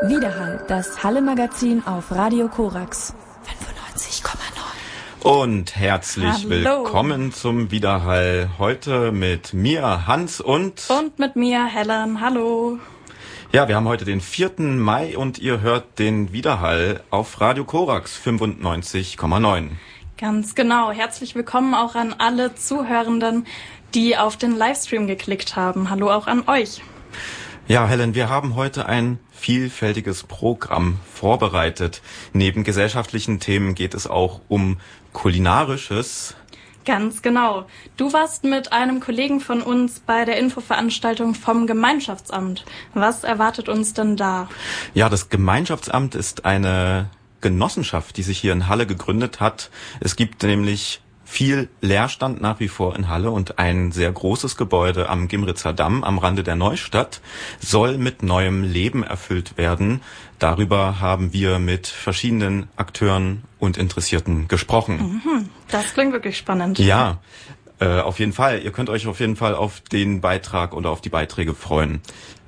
Widerhall, das Halle-Magazin auf Radio Korax 95,9. Und herzlich willkommen zum Widerhall. Heute mit mir, Hans und mit mir, Helen. Hallo. Ja, wir haben heute den 4. Mai und ihr hört den Widerhall auf Radio Korax 95,9. Ganz genau. Herzlich willkommen auch an alle Zuhörenden, die auf den Livestream geklickt haben. Hallo auch an euch. Ja, Helen, wir haben heute ein vielfältiges Programm vorbereitet. Neben gesellschaftlichen Themen geht es auch um Kulinarisches. Ganz genau. Du warst mit einem Kollegen von uns bei der Infoveranstaltung vom Gemeinschaftsamt. Was erwartet uns denn da? Ja, das Gemeinschaftsamt ist eine Genossenschaft, die sich hier in Halle gegründet hat. Es gibt nämlich viel Leerstand nach wie vor in Halle und ein sehr großes Gebäude am Gimritzer Damm am Rande der Neustadt soll mit neuem Leben erfüllt werden. Darüber haben wir mit verschiedenen Akteuren und Interessierten gesprochen. Das klingt wirklich spannend. Ja, auf jeden Fall. Ihr könnt euch auf jeden Fall auf den Beitrag oder auf die Beiträge freuen.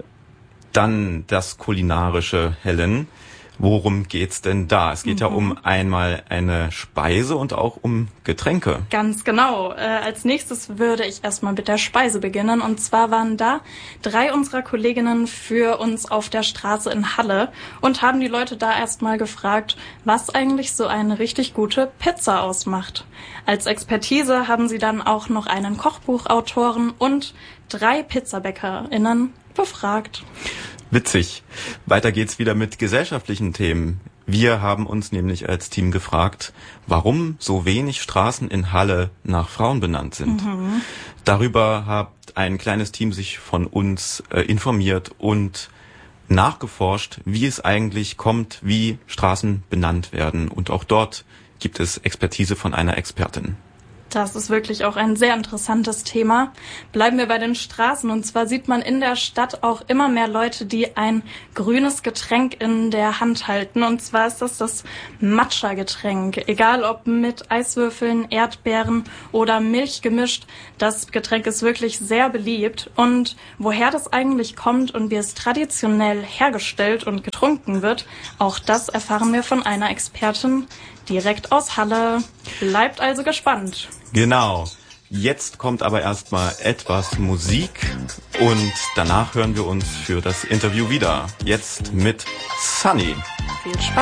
Dann das Kulinarische, Helen. Worum geht's denn da? Es geht ja um einmal eine Speise und auch um Getränke. Ganz genau. Als nächstes würde ich erstmal mit der Speise beginnen. Und zwar waren da 3 unserer Kolleginnen für uns auf der Straße in Halle und haben die Leute da erstmal gefragt, was eigentlich so eine richtig gute Pizza ausmacht. Als Expertise haben sie dann auch noch einen Kochbuchautoren und 3 PizzabäckerInnen befragt. Witzig. Weiter geht's wieder mit gesellschaftlichen Themen. Wir haben uns nämlich als Team gefragt, warum so wenig Straßen in Halle nach Frauen benannt sind. Darüber hat ein kleines Team sich von uns informiert und nachgeforscht, wie es eigentlich kommt, wie Straßen benannt werden. Und auch dort gibt es Expertise von einer Expertin. Das ist wirklich auch ein sehr interessantes Thema. Bleiben wir bei den Straßen. Und zwar sieht man in der Stadt auch immer mehr Leute, die ein grünes Getränk in der Hand halten. Und zwar ist das Matcha-Getränk. Egal ob mit Eiswürfeln, Erdbeeren oder Milch gemischt. Das Getränk ist wirklich sehr beliebt. Und woher das eigentlich kommt und wie es traditionell hergestellt und getrunken wird, auch das erfahren wir von einer Expertin direkt aus Halle. Bleibt also gespannt. Genau. Jetzt kommt aber erstmal etwas Musik und danach hören wir uns für das Interview wieder. Jetzt mit Sunny. Viel Spaß.